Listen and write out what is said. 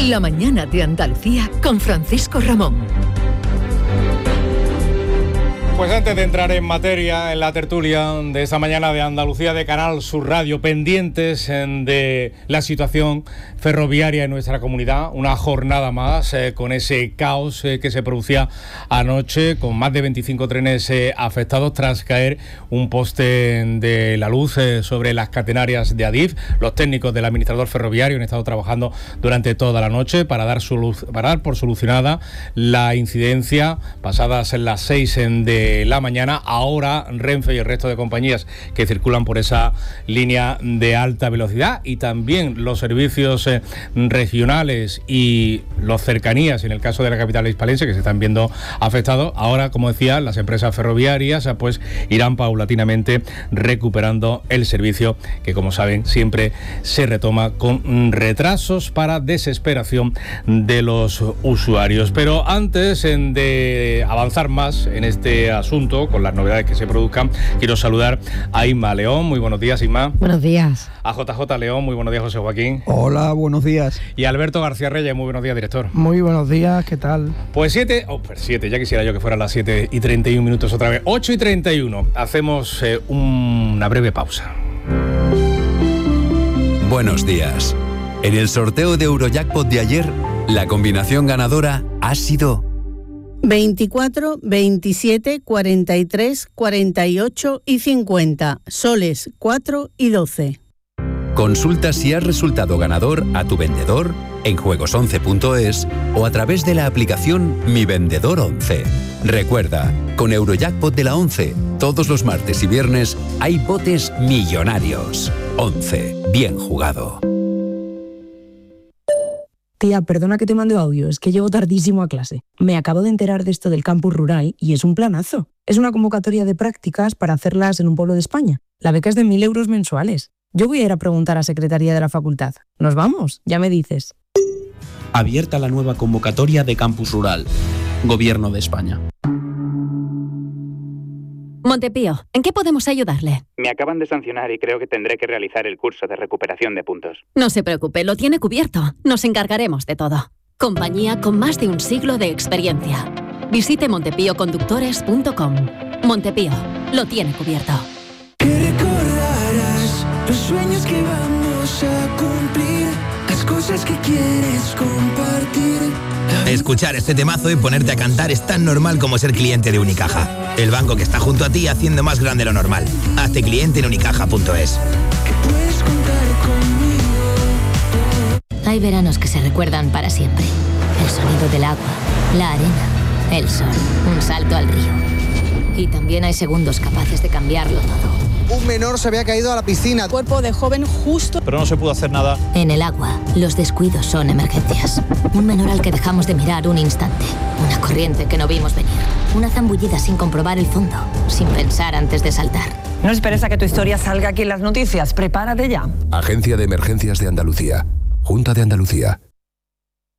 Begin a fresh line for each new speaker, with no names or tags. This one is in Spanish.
La mañana de Andalucía con Francisco Ramón.
Pues antes de entrar en materia, en la tertulia de esta mañana de Andalucía de Canal Sur Radio, pendientes de la situación ferroviaria en nuestra comunidad, una jornada más con ese caos que se producía anoche, con más de 25 trenes afectados tras caer un poste de la luz sobre las catenarias de Adif. Los técnicos del administrador ferroviario han estado trabajando durante toda la noche para dar por solucionada la incidencia, pasadas las 6 de la mañana. Ahora Renfe y el resto de compañías que circulan por esa línea de alta velocidad, y también los servicios regionales y los cercanías, en el caso de la capital hispalense, que se están viendo afectados. Ahora, como decía, las empresas ferroviarias pues irán paulatinamente recuperando el servicio, que, como saben, siempre se retoma con retrasos, para desesperación de los usuarios. Pero antes de avanzar más en este asunto, con las novedades que se produzcan, quiero saludar a Inma León. Muy buenos días, Inma.
Buenos días.
A JJ León. Muy buenos días, José Joaquín.
Hola, buenos días.
Y a Alberto García Reyes. Muy buenos días, director.
Muy buenos días, ¿qué tal?
Pues 7, ya quisiera yo que fueran las 7:31 otra vez. 8:31. Hacemos una breve pausa.
Buenos días. En el sorteo de Eurojackpot de ayer, la combinación ganadora ha sido
24, 27, 43, 48 y 50. Soles 4 y 12.
Consulta si has resultado ganador a tu vendedor en juegos11.es o a través de la aplicación Mi Vendedor 11. Recuerda, con Eurojackpot de la 11, todos los martes y viernes hay botes millonarios. 11. Bien jugado.
Tía, perdona que te mande audio, es que llego tardísimo a clase. Me acabo de enterar de esto del campus rural y es un planazo. Es una convocatoria de prácticas para hacerlas en un pueblo de España. La beca es de 1.000 euros mensuales. Yo voy a ir a preguntar a Secretaría de la Facultad. ¿Nos vamos? Ya me dices.
Abierta la nueva convocatoria de Campus Rural. Gobierno de España.
Montepío, ¿en qué podemos ayudarle?
Me acaban de sancionar y creo que tendré que realizar el curso de recuperación de puntos.
No se preocupe, lo tiene cubierto. Nos encargaremos de todo. Compañía con más de un siglo de experiencia. Visite montepíoconductores.com. Montepío, lo tiene cubierto.
Que recordarás los sueños que vamos a cumplir, las cosas que quieres compartir.
Escuchar este temazo y ponerte a cantar es tan normal como ser cliente de Unicaja. El banco que está junto a ti haciendo más grande lo normal. Hazte cliente en unicaja.es.
Que puedes contar conmigo.
Hay veranos que se recuerdan para siempre. El sonido del agua, la arena, el sol, un salto al río. Y también hay segundos capaces de cambiarlo todo.
Un menor se había caído a la piscina.
Cuerpo de joven justo.
Pero no se pudo hacer nada.
En el agua, los descuidos son emergencias. Un menor al que dejamos de mirar un instante. Una corriente que no vimos venir. Una zambullida sin comprobar el fondo. Sin pensar antes de saltar.
No esperes a que tu historia salga aquí en las noticias. Prepárate ya.
Agencia de Emergencias de Andalucía. Junta de Andalucía.